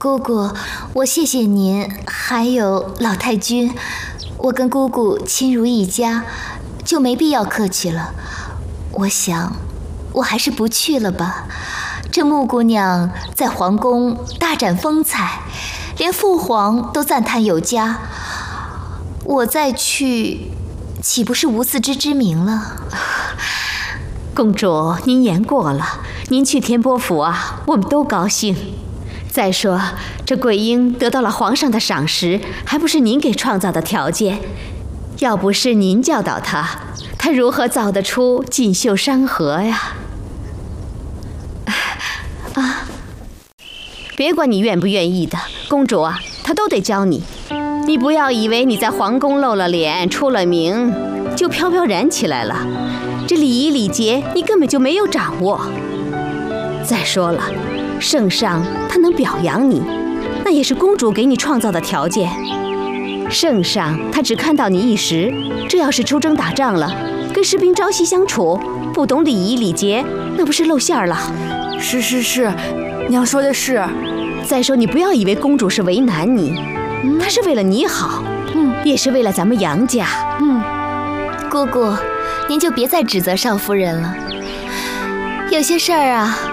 姑姑，我谢谢您，还有老太君，我跟姑姑亲如一家，就没必要客气了。我想，我还是不去了吧。这穆姑娘在皇宫大展风采，连父皇都赞叹有加。我再去，岂不是无自知之明了？ 公主，您言过了，您去天波府啊，我们都高兴。再说，这桂英得到了皇上的赏识，还不是您给创造的条件？要不是您教导她，她如何造得出锦绣山河呀？别管你愿不愿意的，公主啊，她都得教你。你不要以为你在皇宫露了脸、出了名，就飘飘然起来了。这礼仪礼节，你根本就没有掌握。再说了，圣上他能表扬你，那也是公主给你创造的条件。圣上他只看到你一时，这要是出征打仗了，跟士兵朝夕相处，不懂礼仪礼节，那不是露馅了？ 是，娘说的是。 再说，你不要以为公主是为难你，她是为了你好，也是为了咱们杨家。 姑姑，您就别再指责少夫人了。有些事儿啊，